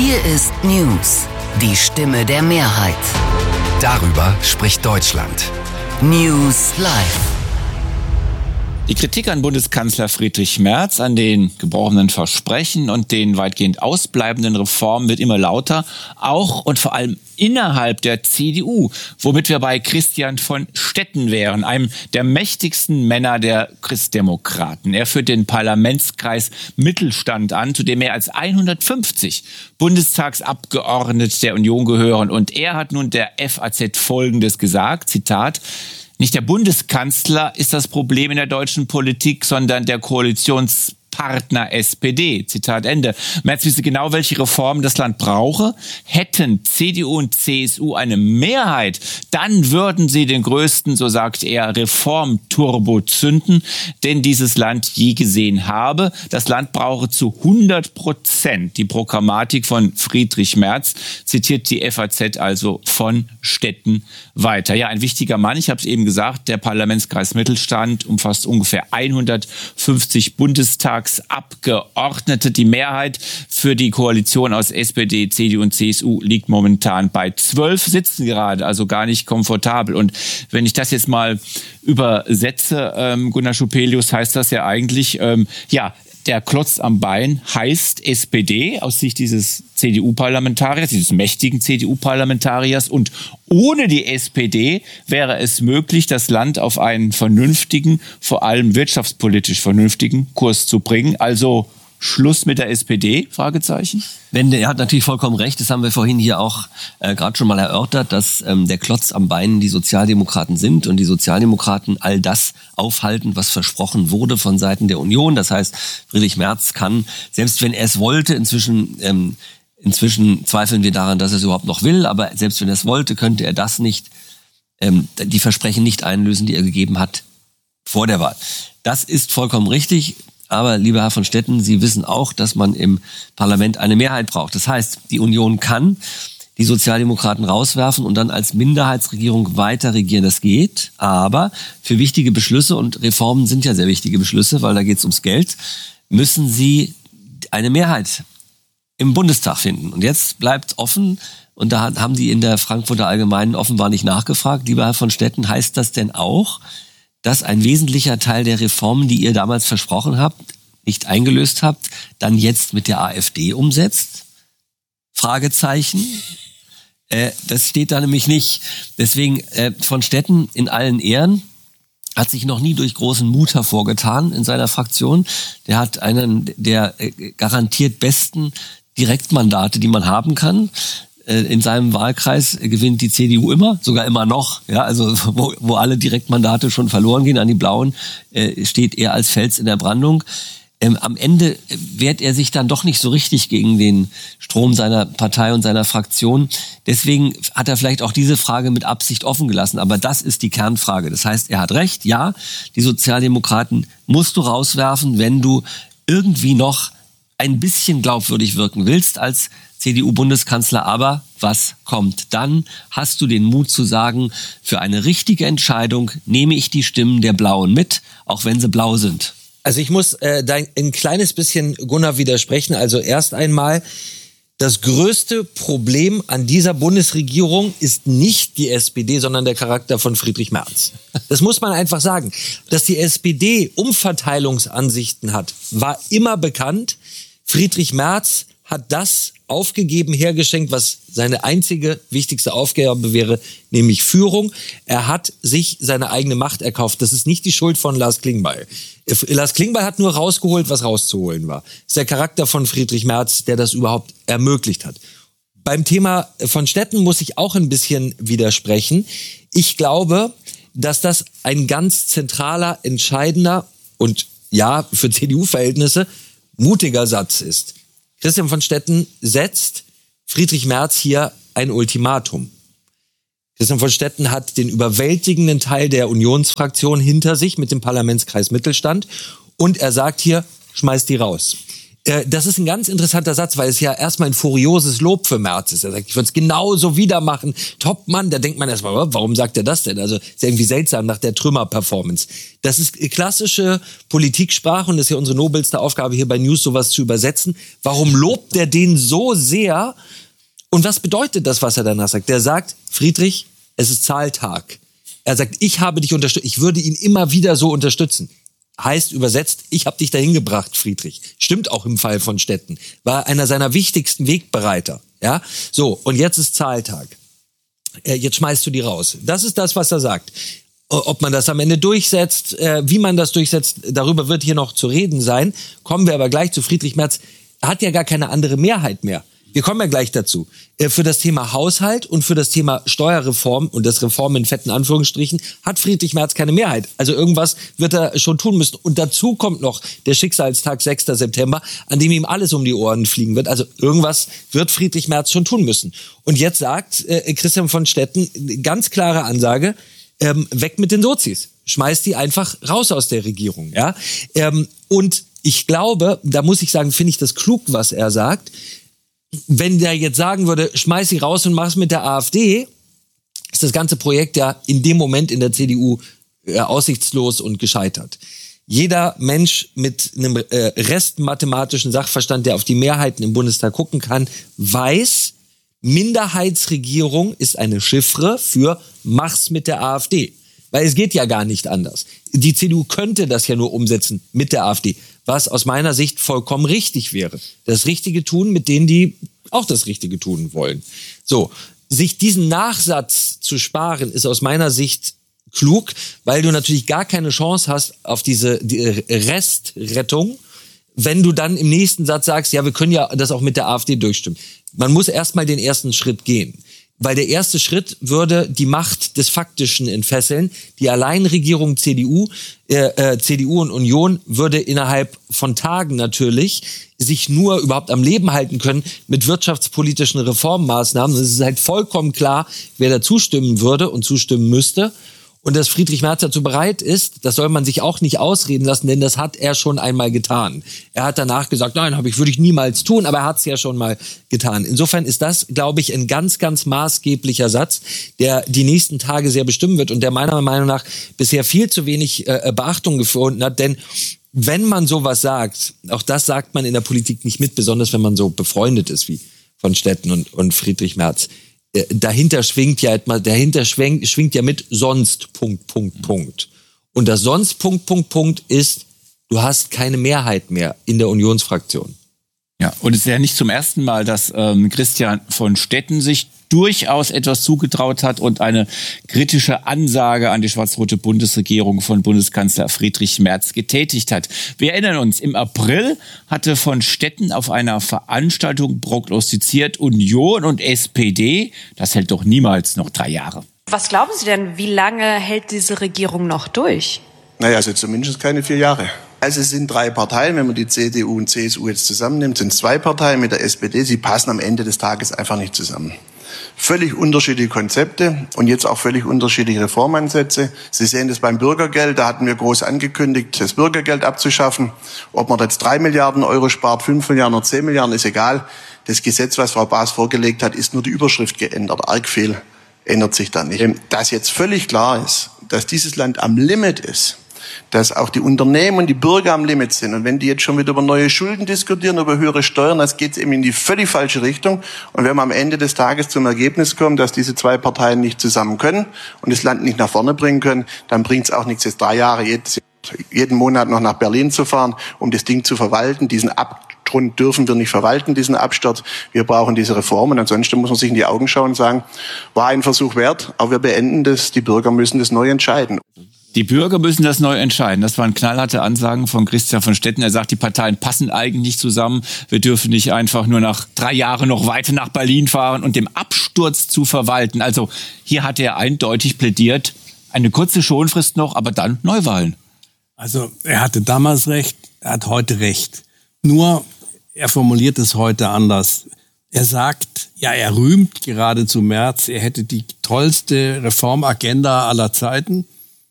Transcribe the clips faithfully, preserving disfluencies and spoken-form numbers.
Hier ist News, die Stimme der Mehrheit. Darüber spricht Deutschland. News Live. Die Kritik an Bundeskanzler Friedrich Merz, an den gebrochenen Versprechen und den weitgehend ausbleibenden Reformen wird immer lauter, auch und vor allem innerhalb der C D U, womit wir bei Christian von Stetten wären, einem der mächtigsten Männer der Christdemokraten. Er führt den Parlamentskreis Mittelstand an, zu dem mehr als hundertfünfzig Bundestagsabgeordnete der Union gehören. Und er hat nun der F A Z Folgendes gesagt, Zitat: Nicht der Bundeskanzler ist das Problem in der deutschen Politik, sondern der Koalitionspartner S P D. Zitat Ende. Merz wisse genau, welche Reformen das Land brauche. Hätten C D U und C S U eine Mehrheit, dann würden sie den größten, so sagt er, Reformturbo zünden, den dieses Land je gesehen habe. Das Land brauche zu hundert Prozent die Programmatik von Friedrich Merz, zitiert die F A Z also von Stetten weiter. Ja, ein wichtiger Mann, ich habe es eben gesagt, der Parlamentskreis Mittelstand umfasst ungefähr hundertfünfzig Bundestagsabgeordnete. Die Mehrheit für die Koalition aus S P D, C D U und C S U liegt momentan bei zwölf Sitzen gerade, also gar nicht komfortabel. Und wenn ich das jetzt mal übersetze, ähm, Gunnar Schupelius, heißt das ja eigentlich, ähm, ja, der Klotz am Bein heißt S P D aus Sicht dieses C D U-Parlamentariers, dieses mächtigen C D U-Parlamentariers. Und ohne die S P D wäre es möglich, das Land auf einen vernünftigen, vor allem wirtschaftspolitisch vernünftigen Kurs zu bringen. Also Schluss mit der S P D? Fragezeichen. Wenn, er hat natürlich vollkommen recht, das haben wir vorhin hier auch äh, gerade schon mal erörtert, dass ähm, der Klotz am Bein die Sozialdemokraten sind und die Sozialdemokraten all das aufhalten, was versprochen wurde von Seiten der Union. Das heißt, Friedrich Merz kann, selbst wenn er es wollte, inzwischen ähm, inzwischen zweifeln wir daran, dass er es überhaupt noch will, aber selbst wenn er es wollte, könnte er das nicht, ähm, die Versprechen nicht einlösen, die er gegeben hat vor der Wahl. Das ist vollkommen richtig. Aber, lieber Herr von Stetten, Sie wissen auch, dass man im Parlament eine Mehrheit braucht. Das heißt, die Union kann die Sozialdemokraten rauswerfen und dann als Minderheitsregierung weiter regieren. Das geht, aber für wichtige Beschlüsse, und Reformen sind ja sehr wichtige Beschlüsse, weil da geht es ums Geld, müssen Sie eine Mehrheit im Bundestag finden. Und jetzt bleibt offen, und da haben die in der Frankfurter Allgemeinen offenbar nicht nachgefragt, lieber Herr von Stetten, heißt das denn auch, dass ein wesentlicher Teil der Reformen, die ihr damals versprochen habt, nicht eingelöst habt, dann jetzt mit der AfD umsetzt? Fragezeichen. Äh, das steht da nämlich nicht. Deswegen, äh, von Stetten in allen Ehren, hat sich noch nie durch großen Mut hervorgetan in seiner Fraktion. Der hat einen der äh, garantiert besten Direktmandate, die man haben kann. In seinem Wahlkreis gewinnt die C D U immer, sogar immer noch. Ja, also wo, wo alle Direktmandate schon verloren gehen an die Blauen, äh, steht er als Fels in der Brandung. Ähm, am Ende wehrt er sich dann doch nicht so richtig gegen den Strom seiner Partei und seiner Fraktion. Deswegen hat er vielleicht auch diese Frage mit Absicht offen gelassen. Aber das ist die Kernfrage. Das heißt, er hat recht. Ja, die Sozialdemokraten musst du rauswerfen, wenn du irgendwie noch ein bisschen glaubwürdig wirken willst als C D U-Bundeskanzler, aber was kommt dann? Hast du den Mut zu sagen, für eine richtige Entscheidung nehme ich die Stimmen der Blauen mit, auch wenn sie blau sind? Also ich muss äh, da ein kleines bisschen Gunnar widersprechen. Also erst einmal, das größte Problem an dieser Bundesregierung ist nicht die S P D, sondern der Charakter von Friedrich Merz. Das muss man einfach sagen. Dass die S P D Umverteilungsansichten hat, war immer bekannt. Friedrich Merz hat das aufgegeben, hergeschenkt, was seine einzige wichtigste Aufgabe wäre, nämlich Führung. Er hat sich seine eigene Macht erkauft. Das ist nicht die Schuld von Lars Klingbeil. Lars Klingbeil hat nur rausgeholt, was rauszuholen war. Das ist der Charakter von Friedrich Merz, der das überhaupt ermöglicht hat. Beim Thema von Stetten muss ich auch ein bisschen widersprechen. Ich glaube, dass das ein ganz zentraler, entscheidender und ja, für C D U-Verhältnisse mutiger Satz ist. Christian von Stetten setzt Friedrich Merz hier ein Ultimatum. Christian von Stetten hat den überwältigenden Teil der Unionsfraktion hinter sich mit dem Parlamentskreis Mittelstand und er sagt hier, schmeißt die raus. Äh, das ist ein ganz interessanter Satz, weil es ja erstmal ein furioses Lob für Merz ist. Er sagt, ich würde es genauso wieder machen. Top Mann, da denkt man erstmal, warum sagt er das denn? Also ist ja irgendwie seltsam nach der Trümmer-Performance. Das ist klassische Politiksprache und das ist ja unsere nobelste Aufgabe hier bei News, sowas zu übersetzen. Warum lobt der den so sehr? Und was bedeutet das, was er danach sagt? Der sagt, Friedrich, es ist Zahltag. Er sagt, ich habe dich unterstützt, ich würde ihn immer wieder so unterstützen. Heißt übersetzt, ich habe dich dahin gebracht, Friedrich. Stimmt auch im Fall von Stetten. War einer seiner wichtigsten Wegbereiter. Ja, so, und jetzt ist Zahltag. Äh, jetzt schmeißt du die raus. Das ist das, was er sagt. Ob man das am Ende durchsetzt, äh, wie man das durchsetzt, darüber wird hier noch zu reden sein. Kommen wir aber gleich zu Friedrich Merz. Er hat ja gar keine andere Mehrheit mehr. Wir kommen ja gleich dazu. Für das Thema Haushalt und für das Thema Steuerreform und das Reform in fetten Anführungsstrichen hat Friedrich Merz keine Mehrheit. Also irgendwas wird er schon tun müssen. Und dazu kommt noch der Schicksalstag sechster September, an dem ihm alles um die Ohren fliegen wird. Also irgendwas wird Friedrich Merz schon tun müssen. Und jetzt sagt äh, Christian von Stetten, ganz klare Ansage, ähm, weg mit den Sozis. Schmeißt die einfach raus aus der Regierung. Ja? Ähm, und ich glaube, da muss ich sagen, finde ich das klug, was er sagt. Wenn der jetzt sagen würde, schmeiß sie raus und mach's mit der AfD, ist das ganze Projekt ja in dem Moment in der C D U äh, aussichtslos und gescheitert. Jeder Mensch mit einem äh, restmathematischen Sachverstand, der auf die Mehrheiten im Bundestag gucken kann, weiß, Minderheitsregierung ist eine Chiffre für mach's mit der AfD. Weil es geht ja gar nicht anders. Die C D U könnte das ja nur umsetzen mit der AfD, was aus meiner Sicht vollkommen richtig wäre. Das Richtige tun mit denen, die auch das Richtige tun wollen. So, sich diesen Nachsatz zu sparen, ist aus meiner Sicht klug, weil du natürlich gar keine Chance hast auf diese die Restrettung, wenn du dann im nächsten Satz sagst, ja, wir können ja das auch mit der AfD durchstimmen. Man muss erstmal den ersten Schritt gehen. Weil der erste Schritt würde die Macht des Faktischen entfesseln. Die Alleinregierung C D U, äh, äh, C D U und Union würde innerhalb von Tagen natürlich sich nur überhaupt am Leben halten können mit wirtschaftspolitischen Reformmaßnahmen. Es ist halt vollkommen klar, wer da zustimmen würde und zustimmen müsste. Und dass Friedrich Merz dazu bereit ist, das soll man sich auch nicht ausreden lassen, denn das hat er schon einmal getan. Er hat danach gesagt, nein, habe ich, würde ich niemals tun, aber er hat es ja schon mal getan. Insofern ist das, glaube ich, ein ganz, ganz maßgeblicher Satz, der die nächsten Tage sehr bestimmen wird und der meiner Meinung nach bisher viel zu wenig äh, Beachtung gefunden hat, denn wenn man sowas sagt, auch das sagt man in der Politik nicht mit, besonders wenn man so befreundet ist wie von Stetten und, und Friedrich Merz. Dahinter schwingt ja dahinter schwingt, schwingt ja mit sonst Punkt Punkt Punkt und das sonst Punkt Punkt Punkt ist, du hast keine Mehrheit mehr in der Unionsfraktion. Ja, und es ist ja nicht zum ersten Mal, dass ähm, Christian von Stetten sich durchaus etwas zugetraut hat und eine kritische Ansage an die schwarz-rote Bundesregierung von Bundeskanzler Friedrich Merz getätigt hat. Wir erinnern uns, im April hatte von Stetten auf einer Veranstaltung prognostiziert, Union und S P D, das hält doch niemals noch drei Jahre. Was glauben Sie denn, wie lange hält diese Regierung noch durch? Naja, also zumindest keine vier Jahre. Also es sind drei Parteien, wenn man die C D U und C S U jetzt zusammennimmt, sind zwei Parteien mit der S P D, sie passen am Ende des Tages einfach nicht zusammen. Völlig unterschiedliche Konzepte und jetzt auch völlig unterschiedliche Reformansätze. Sie sehen das beim Bürgergeld, da hatten wir groß angekündigt, das Bürgergeld abzuschaffen. Ob man jetzt drei Milliarden Euro spart, fünf Milliarden oder zehn Milliarden, ist egal. Das Gesetz, was Frau Baas vorgelegt hat, ist nur die Überschrift geändert. Arg viel ändert sich da nicht. Dass jetzt völlig klar ist, dass dieses Land am Limit ist, dass auch die Unternehmen und die Bürger am Limit sind. Und wenn die jetzt schon wieder über neue Schulden diskutieren, über höhere Steuern, das geht eben in die völlig falsche Richtung. Und wenn wir am Ende des Tages zum Ergebnis kommen, dass diese zwei Parteien nicht zusammen können und das Land nicht nach vorne bringen können, dann bringt es auch nichts, jetzt drei Jahre jedes, jeden Monat noch nach Berlin zu fahren, um das Ding zu verwalten. Diesen Abgrund dürfen wir nicht verwalten, diesen Absturz. Wir brauchen diese Reform. Und ansonsten muss man sich in die Augen schauen und sagen, war ein Versuch wert, aber wir beenden das. Die Bürger müssen das neu entscheiden. Die Bürger müssen das neu entscheiden. Das waren knallharte Ansagen von Christian von Stetten. Er sagt, die Parteien passen eigentlich zusammen. Wir dürfen nicht einfach nur nach drei Jahren noch weiter nach Berlin fahren und dem Absturz zu verwalten. Also hier hat er eindeutig plädiert, eine kurze Schonfrist noch, aber dann Neuwahlen. Also er hatte damals recht, er hat heute recht. Nur er formuliert es heute anders. Er sagt, ja, er rühmt geradezu Merz, er hätte die tollste Reformagenda aller Zeiten.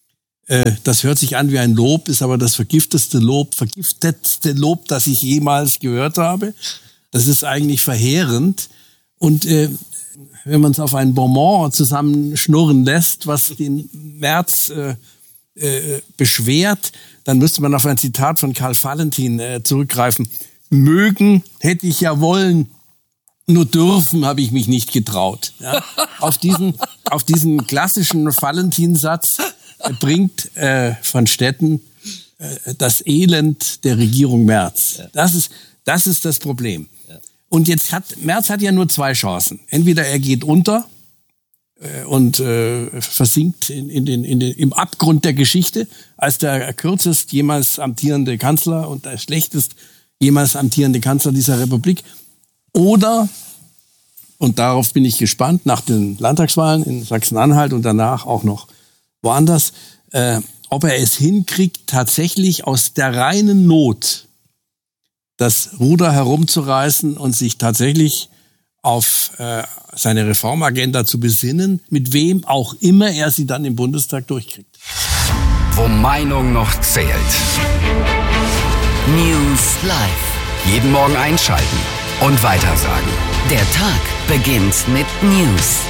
Äh, das hört sich an wie ein Lob, ist aber das vergifteste Lob, vergiftetste Lob, das ich jemals gehört habe. Das ist eigentlich verheerend. Und äh, wenn man es auf ein Bonbon zusammenschnurren lässt, was den Merz äh, äh, beschwert, dann müsste man auf ein Zitat von Karl Valentin äh, zurückgreifen. Mögen hätte ich ja wollen, nur dürfen habe ich mich nicht getraut. Ja? Auf diesen, auf diesen klassischen Valentin-Satz bringt äh, Van Stetten äh, das Elend der Regierung Merz. Das ist, das ist das Problem. Und jetzt hat, Merz hat ja nur zwei Chancen. Entweder er geht unter äh, und äh, versinkt in, in den, in den, im Abgrund der Geschichte als der kürzest jemals amtierende Kanzler und der schlechtest jemals amtierende Kanzler dieser Republik. Oder, und darauf bin ich gespannt, nach den Landtagswahlen in Sachsen-Anhalt und danach auch noch woanders, äh, ob er es hinkriegt, tatsächlich aus der reinen Not das Ruder herumzureißen und sich tatsächlich auf äh, seine Reformagenda zu besinnen, mit wem auch immer er sie dann im Bundestag durchkriegt. Wo Meinung noch zählt. News Live. Jeden Morgen einschalten und weitersagen. Der Tag beginnt mit News.